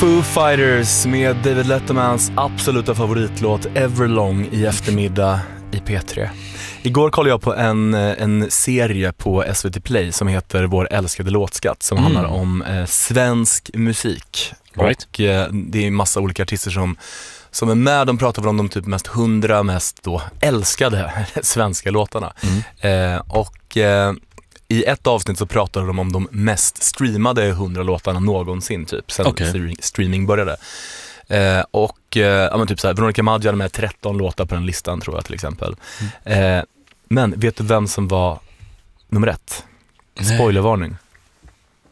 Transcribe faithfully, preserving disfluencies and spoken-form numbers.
Foo Fighters med David Lettermans absoluta favoritlåt Everlong i eftermiddag i P tre. Igår kollade jag på en, en serie på S V T Play som heter Vår älskade låtskatt, som mm. handlar om eh, svensk musik. Right. Och eh, det är en massa olika artister som, som är med. De pratar om de typ mest hundra mest då älskade svenska låtarna. Mm. Eh, och eh, i ett avsnitt så pratade de om de mest streamade hundra låtarna någonsin typ sen okay. streaming började. Eh, och eh, ja, men typ så här, Veronica Maggio med tretton låtar på den listan tror jag till exempel. Mm. Eh, men vet du vem som var nummer ett? Spoilervarning.